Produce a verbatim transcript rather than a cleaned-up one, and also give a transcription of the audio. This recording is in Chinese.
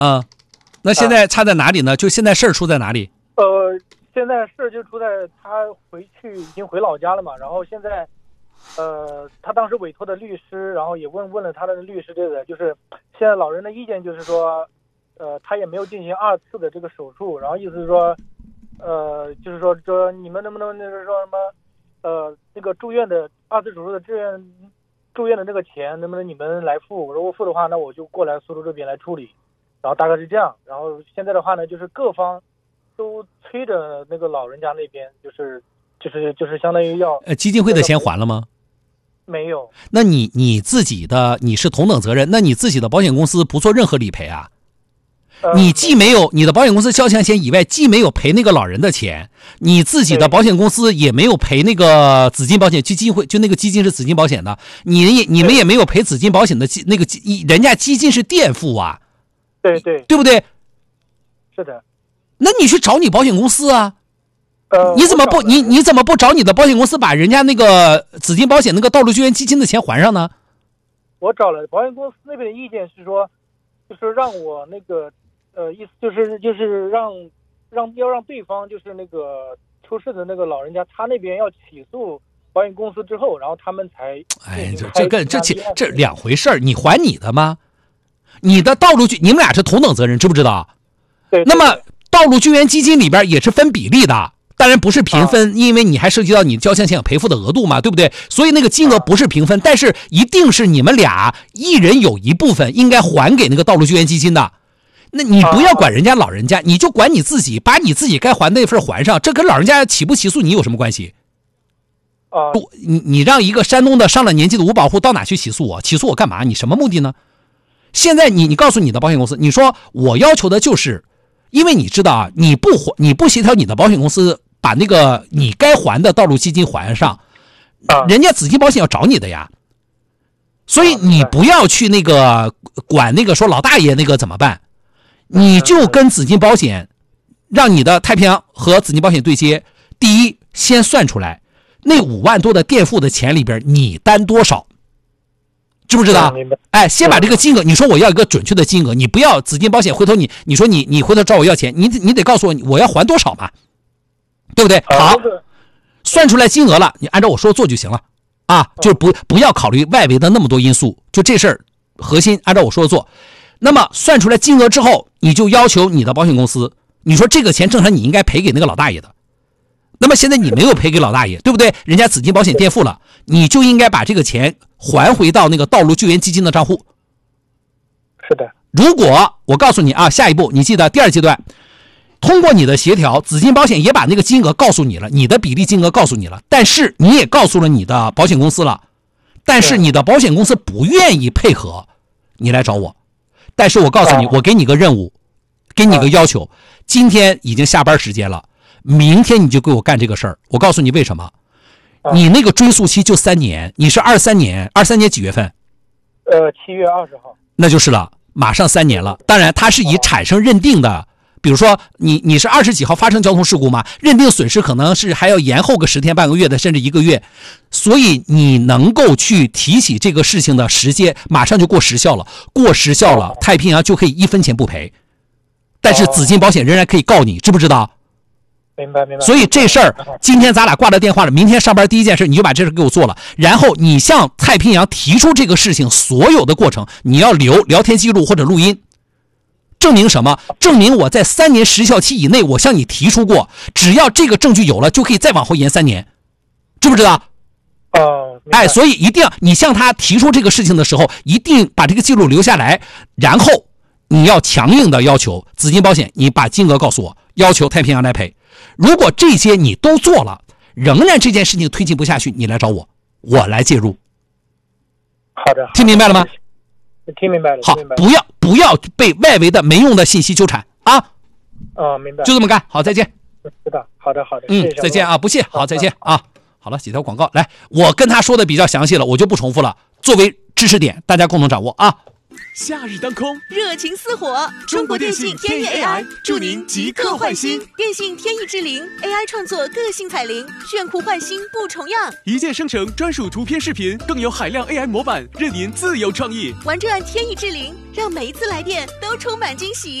啊，那现在差在哪里呢？就现在事儿出在哪里？ 呃，现在事儿就出在他回去已经回老家了嘛，然后现在，呃，他当时委托的律师，然后也问问了他的律师，这个就是现在老人的意见就是说，呃，他也没有进行二次的这个手术，然后意思是说，呃，就是说说你们能不能那个说什么，呃，那个住院的二次手术的住院住院的那个钱能不能你们来付？如果付的话，那我就过来苏州这边来处理，然后大概是这样。然后现在的话呢，就是各方都催着那个老人家那边，就是就是就是相当于要呃，基金会的钱还了吗？ 没有。 那你你自己的你是同等责任，那你自己的保险公司不做任何理赔啊？ 呃、 你既没有你的保险公司交强险以外，既没有赔那个老人的钱，你自己的保险公司也没有赔那个紫金保险，基金会就那个基金是紫金保险的，你你们也没有赔紫金保险的基那个基，人家基金是垫付啊， 对对对不对？ 是的。 那你去找你保险公司啊。 呃， 你怎么不你你怎么不找你的保险公司把人家那个紫金保险那个道路救援基金的钱还上呢？ 我找了保险公司那边的意见是说，就是让我那个呃意思就是就是让让要让对方就是那个出事的那个老人家他那边要起诉保险公司之后，然后他们才哎这这个这这两回事儿，你还你的吗？你的道路救你们俩是同等责任，知不知道？ 对。 那么道路救援基金里边也是分比例的。当然不是平分、啊、因为你还涉及到你交强险赔付的额度嘛，对不对？所以那个金额不是平分、啊、但是一定是你们俩一人有一部分应该还给那个道路救援基金的。那你不要管人家老人家、啊、你就管你自己，把你自己该还那份还上，这跟老人家起不起诉你有什么关系啊？ 你你让一个山东的上了年纪的五保户到哪去起诉我？起诉我干嘛？你什么目的呢？现在你你告诉你的保险公司，你说我要求的就是因为你知道啊，你不你不协调你的保险公司把那个你该还的道路基金还上，人家紫金保险要找你的呀，所以你不要去那个管那个说老大爷那个怎么办，你就跟紫金保险让你的太平洋和紫金保险对接。第一，先算出来那五万多的垫付的钱里边你担多少，知不知道？哎，先把这个金额，你说我要一个准确的金额，你不要紫金保险回头你你说你你回头找我要钱，你你得告诉我我要还多少嘛，对不对？好，算出来金额了，你按照我说做就行了啊，就不不要考虑外围的那么多因素，就这事儿核心按照我说的做。那么算出来金额之后，你就要求你的保险公司，你说这个钱正常你应该赔给那个老大爷的，那么现在你没有赔给老大爷，对不对？人家紫金保险垫付了，你就应该把这个钱还回到那个道路救援基金的账户。 是的。 如果我告诉你啊，下一步你记得第二阶段，通过你的协调，紫金保险也把那个金额告诉你了，你的比例金额告诉你了，但是你也告诉了你的保险公司了，但是你的保险公司不愿意配合，你来找我。但是我告诉你，我给你个任务，给你个要求，今天已经下班时间了，明天你就给我干这个事儿。我告诉你为什么，你那个追诉期就三年，你是二三年，二三年几月份？ 呃，七月二十号。 那就是了，马上三年了。当然，它是以产生认定的，比如说你你是二十几号发生交通事故嘛，认定损失可能是还要延后个十天半个月的，甚至一个月，所以你能够去提起这个事情的时间，马上就过时效了，过时效了，太平洋就可以一分钱不赔，但是紫金保险仍然可以告你，知不知道？ 明白明白。 所以这事儿今天咱俩挂了电话了，明天上班第一件事你就把这事给我做了，然后你向太平洋提出这个事情所有的过程，你要留聊天记录或者录音，证明什么？证明我在三年时效期以内我向你提出过，只要这个证据有了就可以再往后延三年，知不知道？ 哦， 哎，所以一定要你向他提出这个事情的时候，一定把这个记录留下来，然后你要强硬的要求紫金保险，你把金额告诉我，要求太平洋来赔。如果这些你都做了，仍然这件事情推进不下去，你来找我，我来介入。 好的， 听明白了吗？ 听明白了。 好，不要不要被外围的没用的信息纠缠啊！ 哦，明白。 就这么干，好，再见。 知道，好的好的， 嗯，再见啊，不谢，好，再见啊。好了，几条广告，来，我跟他说的比较详细了，我就不重复了，作为知识点，大家共同掌握啊。 夏日当空， 热情似火。 中国电信天翼 A I 祝您即刻换新。 电信天翼智灵 A I 创作个性彩铃，炫酷换新不重样。 一键生成专属图片视频，更有海量 A I 模板，任您自由创意。 玩转天翼智灵，让每一次来电都充满惊喜。